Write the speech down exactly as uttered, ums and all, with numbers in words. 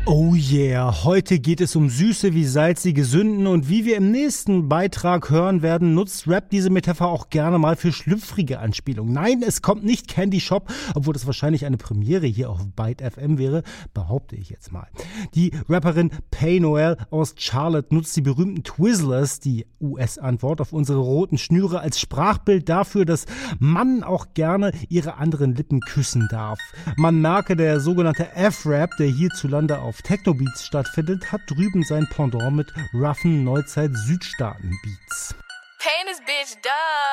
Oh yeah, heute geht es um süße wie salzige Sünden und wie wir im nächsten Beitrag hören werden, nutzt Rap diese Metapher auch gerne mal für schlüpfrige Anspielungen. Nein, es kommt nicht Candy Shop, obwohl das wahrscheinlich eine Premiere hier auf Byte F M wäre, behaupte ich jetzt mal. Die Rapperin Pay Noel aus Charlotte nutzt die berühmten Twizzlers, die U S-Antwort auf unsere roten Schnüre, als Sprachbild dafür, dass man auch gerne ihre anderen Lippen küssen darf. Man merke, der sogenannte F-Rap, der hierzulande auf Techno-Beats stattfindet, hat drüben sein Pendant mit roughen Neuzeit-Südstaaten-Beats. Pain is bitch, duh.